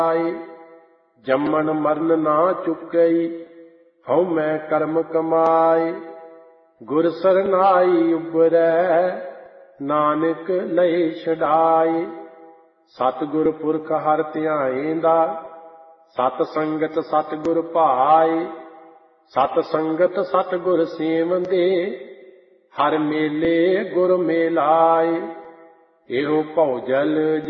ਜੰਮਣ ਮਰਨ ਨਾ ਚੁੱਕਈ, ਹਉ ਮੈਂ ਕਰਮ ਕਮਾਏ। ਗੁਰ ਸਰਨਾਈ ਉਬਰੈ, ਨਾਨਕ ਲਏ ਛਡਾਏ। ਸਤਿਗੁਰ ਪੁਰਖ ਹਰਿ ਧਿਆਏਂਦਾ, ਸਤ ਸੰਗਤ ਸਤਿਗੁਰ ਭਾਏ। ਸਤ ਸੰਗਤ ਸਤਿਗੁਰ ਸੇਵੰਦੇ, ਹਰਿ ਮੇਲੇ ਗੁਰ ਮੇਲਾਏ। ਇਹੋ ਭਉ ਜਲ